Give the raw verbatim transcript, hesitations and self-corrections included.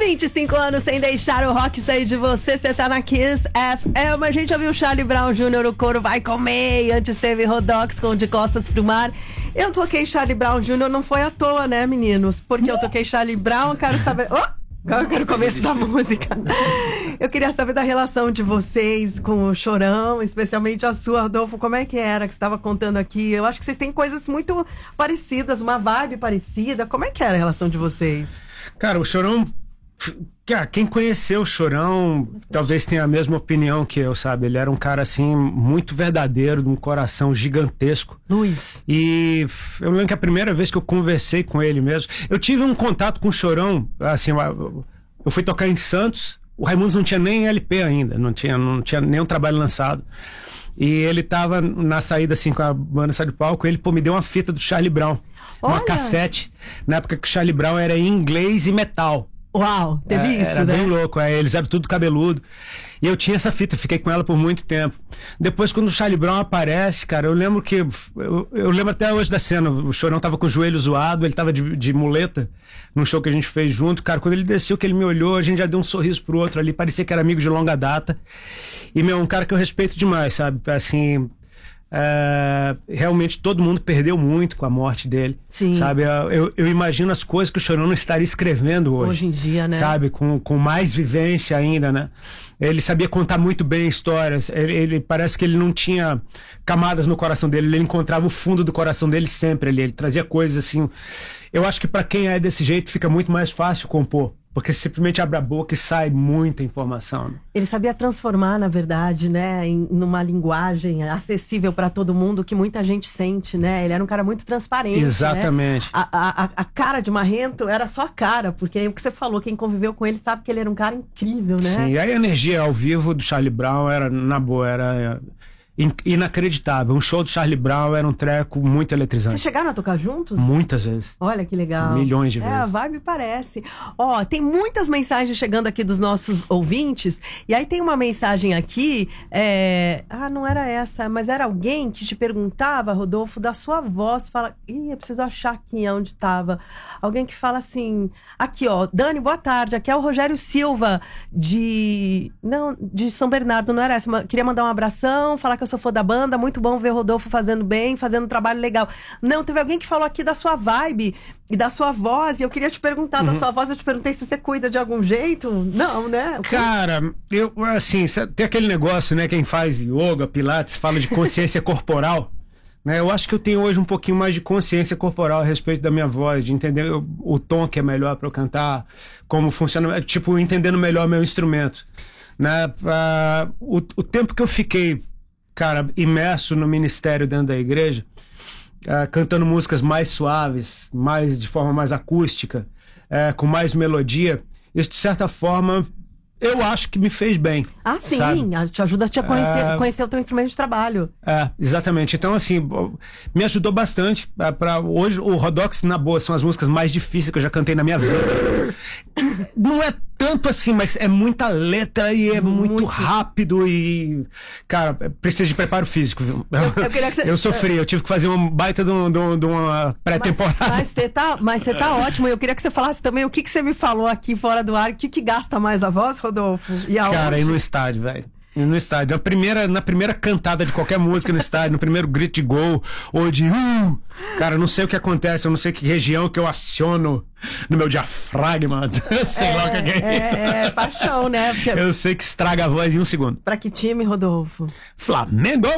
vinte e cinco anos sem deixar o rock sair de você. Você tá na Kiss F M. A gente ouviu o Charlie Brown Júnior, o couro vai comer. E antes teve Rodox com De Costas pro Mar. Eu toquei Charlie Brown Júnior, não foi à toa, né, meninos? Porque eu toquei Charlie Brown, quero saber... Oh! Eu quero o começo da música. Eu queria saber da relação de vocês com o Chorão, especialmente a sua, Rodolfo. Como é que era que você estava contando aqui? Eu acho que vocês têm coisas muito parecidas, uma vibe parecida. Como é que era a relação de vocês? Cara, o Chorão... Quem conheceu o Chorão talvez tenha a mesma opinião que eu, sabe? Ele era um cara, assim, muito verdadeiro, de um coração gigantesco. Luiz. E eu lembro que a primeira vez que eu conversei com ele mesmo... Eu tive um contato com o Chorão, assim, eu fui tocar em Santos, o Raimundos não tinha nem L P ainda, não tinha, não tinha nenhum trabalho lançado. E ele tava na saída, assim, com a banda Sai do Palco, ele, pô, me deu uma fita do Charlie Brown, Olha. uma cassete, na época que o Charlie Brown era em inglês e metal. Uau, teve é, isso, era né? Bem louco, é, eles eram tudo cabeludo. E eu tinha essa fita, fiquei com ela por muito tempo. Depois, quando o Charlie Brown aparece, cara, eu lembro que... Eu, eu lembro até hoje da cena, o Chorão tava com o joelho zoado, ele tava de, de muleta, num show que a gente fez junto. Cara, quando ele desceu, que ele me olhou, a gente já deu um sorriso pro outro ali, parecia que era amigo de longa data. E, meu, um cara que eu respeito demais, sabe? Assim... É, realmente todo mundo perdeu muito com a morte dele. Sim. Sabe? Eu, eu imagino as coisas que o Chorão não estaria escrevendo hoje. Hoje em dia, né? Sabe? Com, com mais vivência ainda, né? Ele sabia contar muito bem histórias. Ele, ele parece que ele não tinha camadas no coração dele. Ele encontrava o fundo do coração dele sempre ali. Ele trazia coisas assim. Eu acho que para quem é desse jeito fica muito mais fácil compor. Porque simplesmente abre a boca e sai muita informação. Né? Ele sabia transformar, na verdade, né, em numa linguagem acessível para todo mundo que muita gente sente, né? Ele era um cara muito transparente. Exatamente. Né? A, a, a cara de Marrento era só a cara, porque o que você falou, quem conviveu com ele sabe que ele era um cara incrível, né? Sim, e a energia ao vivo do Charlie Brown era, na boa, era... inacreditável. Um show do Charlie Brown era um treco muito eletrizante. Vocês chegaram a tocar juntos? Muitas vezes. Olha que legal. Milhões de é, vezes. É, a vibe parece. Ó, tem muitas mensagens chegando aqui dos nossos ouvintes. E aí tem uma mensagem aqui. É... Ah, não era essa, mas era alguém que te perguntava, Rodolfo, da sua voz. Fala. Ih, eu preciso achar aqui onde estava. Alguém que fala assim. Aqui, ó. Dani, boa tarde. Aqui é o Rogério Silva, de. Não, de São Bernardo, não era essa. Queria mandar um abração, falar que eu sou fã da banda, muito bom ver o Rodolfo fazendo bem, fazendo um trabalho legal. Não, teve alguém que falou aqui da sua vibe e da sua voz, e eu queria te perguntar uhum. da sua voz, eu te perguntei se você cuida de algum jeito. Não, né? Cara, eu, assim, tem aquele negócio, né, quem faz yoga, pilates, fala de consciência corporal, né, eu acho que eu tenho hoje um pouquinho mais de consciência corporal a respeito da minha voz, de entender o, o tom que é melhor para eu cantar, como funciona, tipo, entendendo melhor meu instrumento, né, uh, o, o tempo que eu fiquei cara, imerso no ministério dentro da igreja, uh, cantando músicas mais suaves, mais de forma mais acústica, uh, com mais melodia, isso de certa forma eu acho que me fez bem. Ah, sim, sabe? Te ajuda a te conhecer, É... conhecer o teu instrumento de trabalho. É, exatamente. Então, assim, me ajudou bastante. É, pra... Hoje, o Rodox, na boa, são as músicas mais difíceis que eu já cantei na minha vida. Não é tanto assim, mas é muita letra e é muito, muito rápido e... Cara, precisa de preparo físico, viu? Eu, eu, queria que você... eu sofri, eu tive que fazer uma baita de, um, de, um, de uma pré-temporada. Mas, mas você tá, mas você tá ótimo. Eu queria que você falasse também o que, que você me falou aqui fora do ar. O que, que gasta mais a voz, Rodolfo? E aonde? Cara, ir no estádio, velho. No estádio, na primeira, na primeira cantada de qualquer música no estádio, no primeiro grito de gol, ou de uh, cara, eu não sei o que acontece, eu não sei que região que eu aciono no meu diafragma, sei é, lá o que é, é isso. É, é paixão, né? Porque... Eu sei que estraga a voz em um segundo. Pra que time, Rodolfo? Flamengo!